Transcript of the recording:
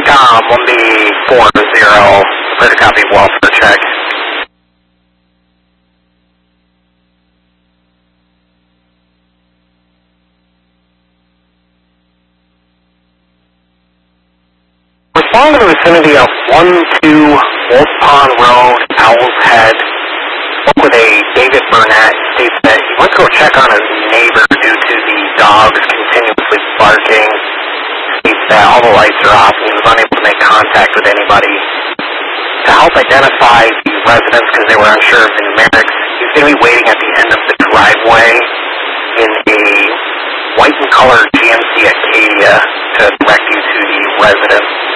Tom, 1B40, clear to copy, welfare check. Respond to the vicinity of 12 Wolf Pond Road, Owl's Head. Spoke with a David Burnett, states that he went to go check on his neighbor due to the dogs continuously barking. States that all the lights are off and he was unable to make contact with anybody. To help identify the residents because they were unsure of the numerics, he's going to be waiting at the end of the driveway in a white and colored GMC Acadia to direct you to the residence.